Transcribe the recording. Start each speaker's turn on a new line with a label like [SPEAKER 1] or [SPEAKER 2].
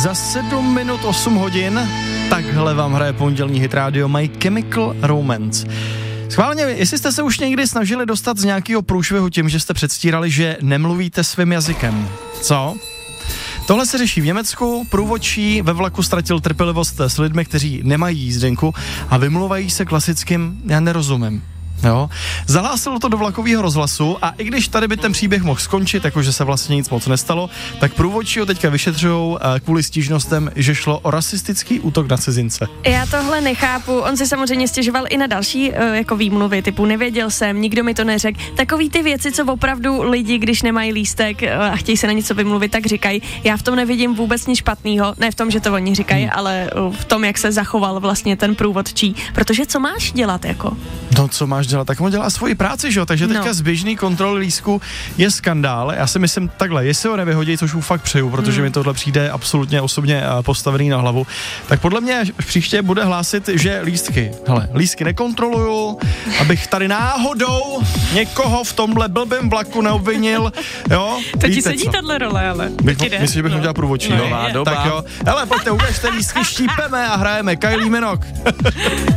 [SPEAKER 1] Za 7 minut 8 hodin takhle vám hraje pondělní hit rádio My Chemical Romance. Schválně, jestli jste se už někdy snažili dostat z nějakého průšvihu tím, že jste předstírali, že nemluvíte svým jazykem. Co? Tohle se řeší v Německu, průvodčí ve vlaku ztratil trpělivost s lidmi, kteří nemají jízdenku a vymluvají se klasickým já nerozumím. Jo. Zahlásilo to do vlakového rozhlasu a i když tady by ten příběh mohl skončit, jakože se vlastně nic moc nestalo, tak průvodčí ho teďka vyšetřujou kvůli stížnostem, že šlo o rasistický útok na cizince.
[SPEAKER 2] Já tohle nechápu, on si samozřejmě stěžoval i na další jako výmluvy, typu nevěděl jsem, nikdo mi to neřekl. Takový ty věci, co opravdu lidi, když nemají lístek a chtějí se na něco vymluvit, tak říkají. Já v tom nevidím vůbec nic špatného, ne v tom, že to oni říkají, ale v tom, jak se zachoval vlastně ten průvodčí, protože co máš dělat jako?
[SPEAKER 1] No co máš dělat, tak on dělá svoji práci, že jo, takže teďka z běžný kontroly lístku je skandál, já si myslím takhle, jestli ho nevyhodí, což mu fakt přeju, protože mi tohle přijde absolutně osobně postavený na hlavu, tak podle mě příště bude hlásit, že lístky nekontroluju, abych tady náhodou někoho v tomhle blbém vlaku neobvinil, jo.
[SPEAKER 2] To ti sedí tahle role, ale.
[SPEAKER 1] Myslím, že bych ho dělal průvodčí,
[SPEAKER 3] Nová doba.
[SPEAKER 1] Tak jo, hele, pojďte, ukažte lístky, štípeme a hrajeme Kylie Minogue.